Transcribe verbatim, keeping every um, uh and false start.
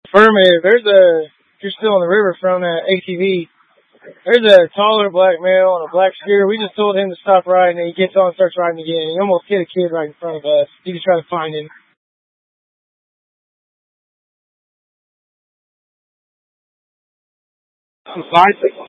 Affirmative. There's a, if you're still on the riverfront at A T V, there's a taller black male on a black scooter. We just told him to stop riding, and he gets on and starts riding again. He almost hit a kid right in front of us. You just try to find him. I'm bicycle.